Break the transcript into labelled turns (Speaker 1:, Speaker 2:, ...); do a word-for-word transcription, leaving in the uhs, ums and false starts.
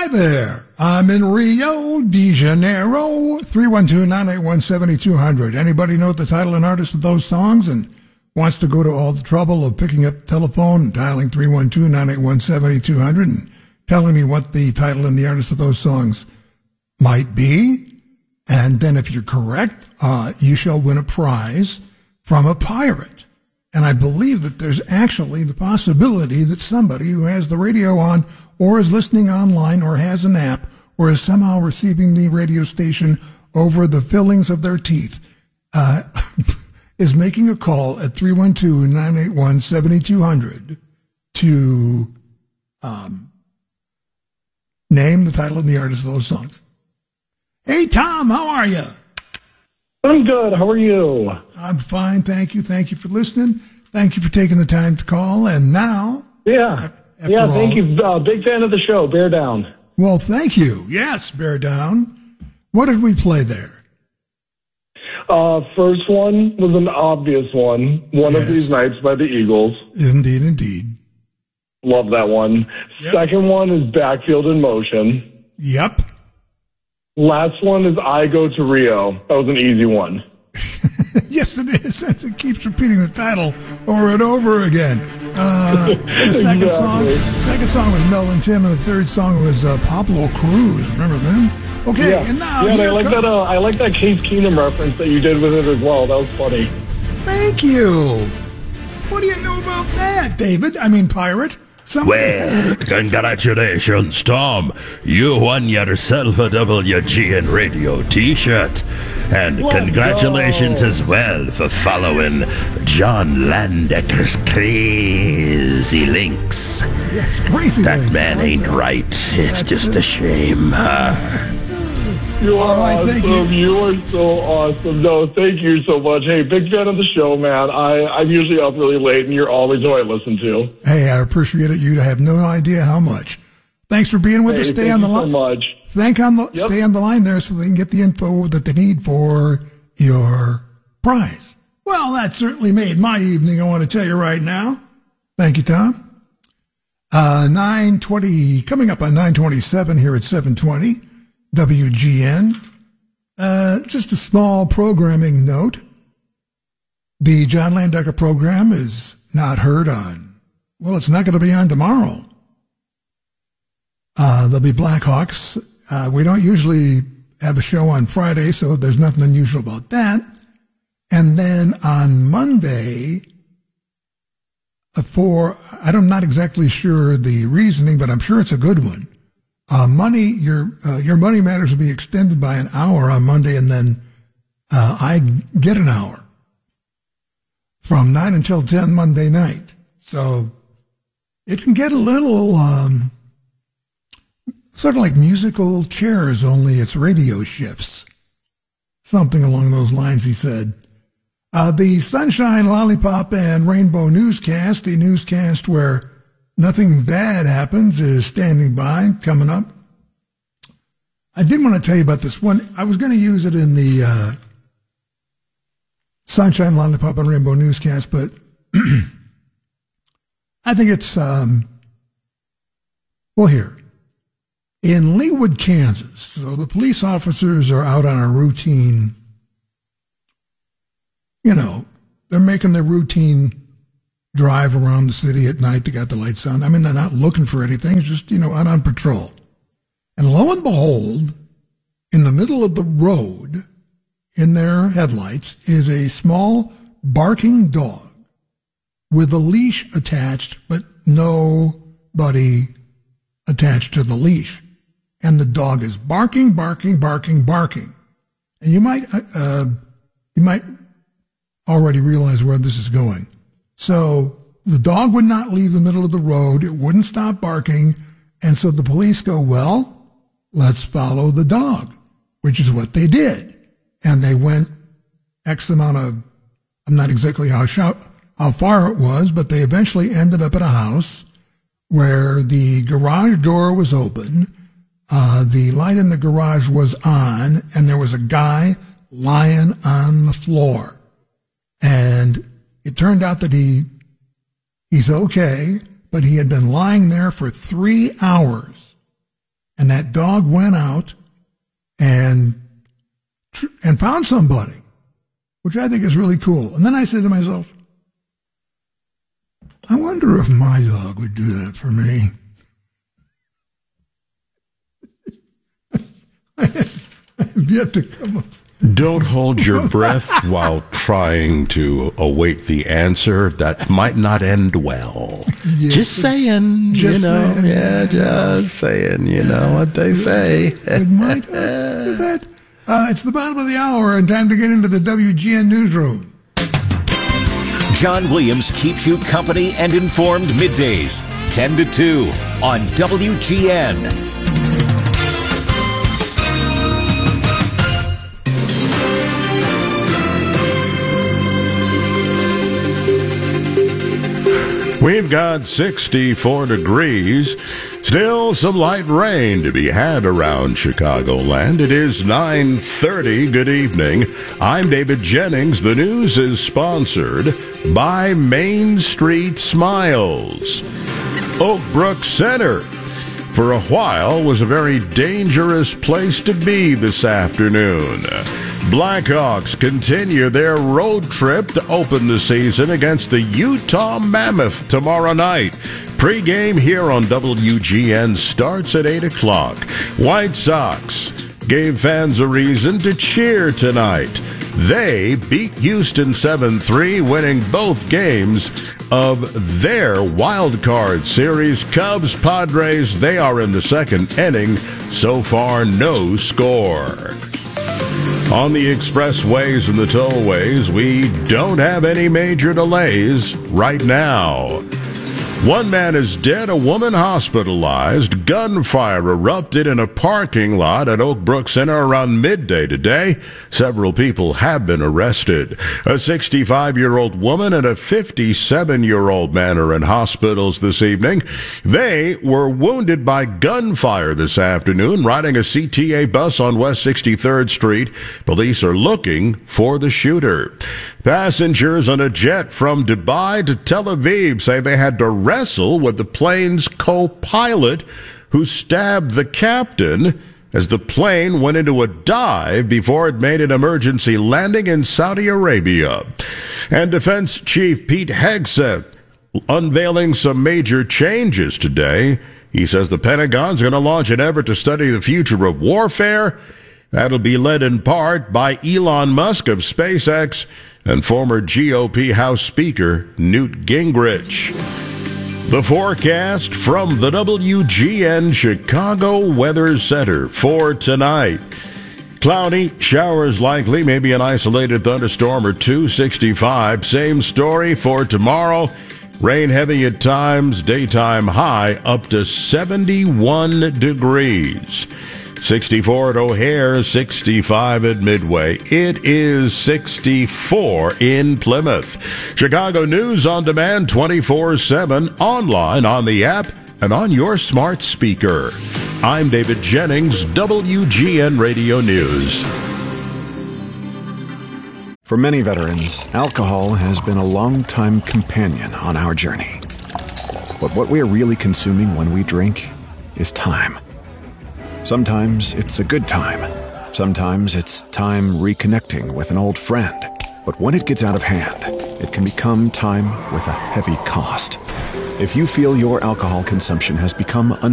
Speaker 1: Hi there. I'm in Rio de Janeiro. three one two, nine eight one, seven two zero zero. Anybody know the title and artist of those songs and wants to go to all the trouble of picking up the telephone and dialing three one two, nine eight one, seven two zero zero and telling me what the title and the artist of those songs might be? And then if you're correct, uh, you shall win a prize from a pirate. And I believe that there's actually the possibility that somebody who has the radio on or is listening online or has an app or is somehow receiving the radio station over the fillings of their teeth uh, is making a call at three one two, nine eight one, seven two zero zero to um, name the title and the artist of those songs. Hey, Tom, how are you?
Speaker 2: I'm good. How are you?
Speaker 1: I'm fine, thank you. Thank you for listening. Thank you for taking the time to call. And now...
Speaker 2: Yeah.
Speaker 1: After
Speaker 2: yeah,
Speaker 1: all,
Speaker 2: thank you. Uh, big fan of the show. Bear down.
Speaker 1: Well, thank you. Yes, bear down. What did we play there?
Speaker 2: Uh, first one was an obvious one. One
Speaker 1: Yes.
Speaker 2: of These Nights by the Eagles.
Speaker 1: Indeed, indeed.
Speaker 2: Love that one.
Speaker 1: Yep.
Speaker 2: Second one is Backfield in Motion.
Speaker 1: Yep.
Speaker 2: Last one is I Go to Rio. That was an easy one.
Speaker 1: Yes, it is. It keeps repeating the title over and over again. Uh, the second
Speaker 2: Exactly.
Speaker 1: song, second song was Mel and Tim, and the third song was uh, Pablo Cruz. Remember them? Okay,
Speaker 2: Yeah,
Speaker 1: and now
Speaker 2: yeah and I
Speaker 1: here
Speaker 2: like
Speaker 1: comes-
Speaker 2: that. Uh, I like that Case Keenum reference that you did with it as well. That was funny.
Speaker 1: Thank you. What do you know about that, David? I mean, pirate. Some-
Speaker 3: Well, congratulations, Tom. You won yourself a W G N Radio t-shirt. And
Speaker 2: Let's
Speaker 3: congratulations
Speaker 2: go.
Speaker 3: as well for following John Landecker's Crazy Links.
Speaker 1: Yes, crazy.
Speaker 3: That
Speaker 1: Links.
Speaker 3: man
Speaker 1: I like
Speaker 3: ain't
Speaker 1: that.
Speaker 3: right. It's
Speaker 1: That's
Speaker 3: just
Speaker 1: it.
Speaker 3: a shame. Uh,
Speaker 2: You are
Speaker 1: All right,
Speaker 2: awesome.
Speaker 1: thank you.
Speaker 2: You are so awesome. No, thank you so much. Hey, big fan of the show, man. I, I'm usually up really late, and you're always who I listen to.
Speaker 1: Hey, I appreciate it. You have no idea how much. Thanks for being with
Speaker 2: Hey,
Speaker 1: us. Stay
Speaker 2: thank
Speaker 1: on the
Speaker 2: you
Speaker 1: line.
Speaker 2: so much.
Speaker 1: Thank on the
Speaker 2: Yep.
Speaker 1: stay on the line there so they can get the info that they need for your prize. Well, that certainly made my evening. I want to tell you right now. Thank you, Tom. Uh, nine twenty coming up on nine twenty-seven here at seven twenty W G N. Uh, just a small programming note. The John Landecker program is not heard on. Well, it's not going to be on tomorrow. Uh, there'll be Blackhawks. Uh, we don't usually have a show on Friday, so there's nothing unusual about that. And then on Monday, uh, for, I'm not exactly sure the reasoning, but I'm sure it's a good one. Uh, money, your, uh, your money matters will be extended by an hour on Monday, and then, uh, I get an hour from nine until ten Monday night. So it can get a little, um, sort of like musical chairs, only it's radio shifts. Something along those lines, he said. Uh, the Sunshine, Lollipop, and Rainbow newscast, the newscast where nothing bad happens, is standing by, coming up. I did want to tell you about this one. I was going to use it in the uh, Sunshine, Lollipop, and Rainbow newscast, but I think it's, um, well, here. In Leawood, Kansas, so the police officers are out on a routine, you know, they're making their routine drive around the city at night. They got the lights on. I mean, they're not looking for anything. It's just, you know, out on patrol. And lo and behold, in the middle of the road, in their headlights, is a small barking dog with a leash attached, but nobody attached to the leash. And the dog is barking, barking, barking, barking. And you might, uh, you might already realize where this is going. So the dog would not leave the middle of the road. It wouldn't stop barking. And so the police go, well, let's follow the dog, which is what they did. And they went X amount of, I'm not exactly how, how far it was, but they eventually ended up at a house where the garage door was open. Uh, the light in the garage was on, and there was a guy lying on the floor. And it turned out that he, he's okay, but he had been lying there for three hours. And that dog went out and and found somebody, which I think is really cool. And then I said to myself, I wonder if my dog would do that for me. I have yet to come up.
Speaker 3: Don't hold your breath while trying to await the answer. That might not end well. Yeah, just saying, just you know. Saying, yeah, yeah, just saying, you know what they say.
Speaker 1: It might do that. Uh, it's the bottom of the hour and time to get into the W G N newsroom.
Speaker 4: John Williams keeps you company and informed middays, ten to two on W G N.
Speaker 3: We've got sixty-four degrees. Still some light rain to be had around Chicagoland. It is nine thirty. Good evening. I'm David Jennings. The news is sponsored by Main Street Smiles. Oak Brook Center, for a while, was a very dangerous place to be this afternoon. Blackhawks continue their road trip to open the season against the Utah Mammoth tomorrow night. Pre-game here on W G N starts at eight o'clock. White Sox gave fans a reason to cheer tonight. They beat Houston seven three, winning both games of their wild card series. Cubs, Padres, they are in the second inning. So far, no score. On the expressways and the tollways, we don't have any major delays right now. One man is dead, a woman hospitalized. Gunfire erupted in a parking lot at Oak Brook Center around midday today. Several people have been arrested. A sixty-five-year-old woman and a fifty-seven-year-old man are in hospitals this evening. They were wounded by gunfire this afternoon, riding a C T A bus on West sixty-third Street. Police are looking for the shooter. Passengers on a jet from Dubai to Tel Aviv say they had to wrestle with the plane's co-pilot who stabbed the captain as the plane went into a dive before it made an emergency landing in Saudi Arabia. And Defense Chief Pete Hegseth unveiling some major changes today. He says the Pentagon's going to launch an effort to study the future of warfare. That'll be led in part by Elon Musk of SpaceX and former G O P House Speaker Newt Gingrich. The forecast from the W G N Chicago Weather Center for tonight. Cloudy, showers likely, maybe an isolated thunderstorm or two, sixty-five. Same story for tomorrow. Rain heavy at times, daytime high up to seventy-one degrees. sixty-four at O'Hare, sixty-five at Midway. It is sixty-four in Plymouth. Chicago News on demand twenty-four seven, online, on the app, and on your smart speaker. I'm David Jennings, W G N Radio News.
Speaker 5: For many veterans, alcohol has been a long-time companion on our journey. But what we are really consuming when we drink is time. Sometimes it's a good time. Sometimes it's time reconnecting with an old friend. But when it gets out of hand, it can become time with a heavy cost. If you feel your alcohol consumption has become un-